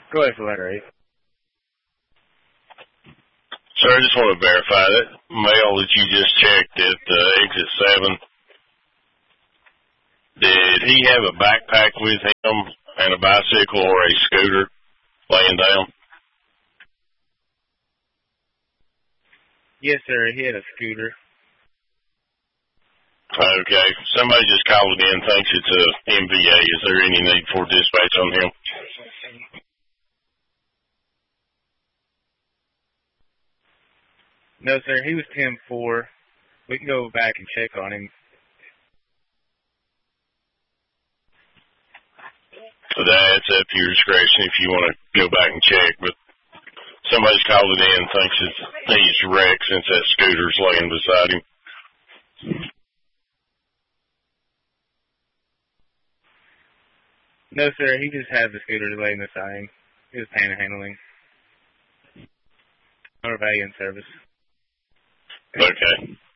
Go ahead for letter 8. Sir, I just want to verify that male that you just checked at exit 7, did he have a backpack with him and a bicycle or a scooter laying down? Yes, sir. He had a scooter. Okay. Somebody just called in, thinks it's a MVA. Is there any need for dispatch on him? No, sir. He was 10-4. We can go back and check on him. So that's up to your discretion if you want to go back and check, but somebody's called it in, thinks he's wrecked since that scooter's laying beside him. No, sir. He just had the scooter laying beside him. He was panhandling. Motor value in service. Okay.